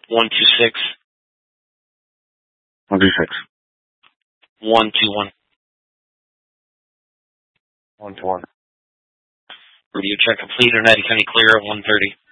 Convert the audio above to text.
126. 126. 121. 121. Radio check complete. United County clear at 130.